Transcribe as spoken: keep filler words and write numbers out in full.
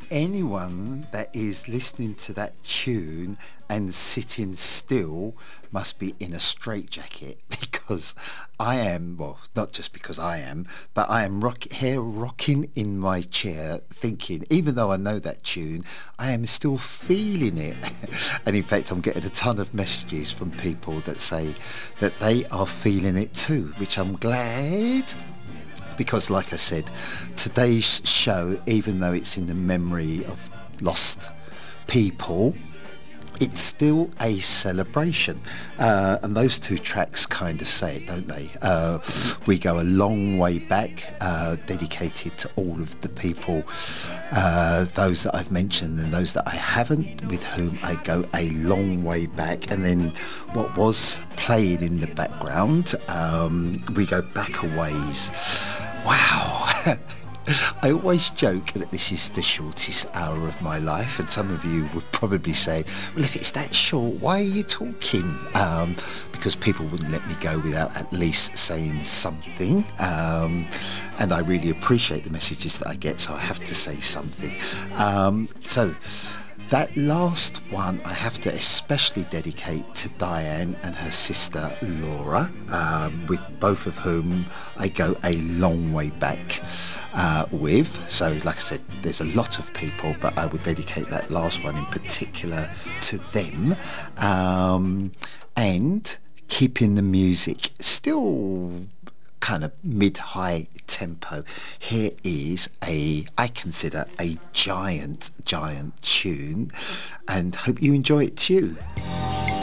anyone that is listening to that tune and sitting still must be in a straitjacket because I am, well, not just because I am, but I am rock, here rocking in my chair thinking, even though I know that tune, I am still feeling it. And in fact, I'm getting a ton of messages from people that say that they are feeling it too, which I'm glad. Because like I said, today's show, even though it's in the memory of lost people, it's still a celebration. Uh, and those two tracks kind of say it, don't they? Uh, we go a long way back, uh, dedicated to all of the people, uh, those that I've mentioned and those that I haven't, with whom I go a long way back. And then what was playing in the background, um, we go back a ways. Wow. I always joke that this is the shortest hour of my life, and some of you would probably say, well, if it's that short, why are you talking? Um, because people wouldn't let me go without at least saying something. Um, and I really appreciate the messages that I get, so I have to say something. Um, so that last one I have to especially dedicate to Diane and her sister Laura, um, with both of whom I go a long way back uh, with. So like I said, there's a lot of people, but I would dedicate that last one in particular to them. Um, and keeping the music still kind of mid-high tempo. Here is a, I consider a giant, giant tune, and hope you enjoy it too.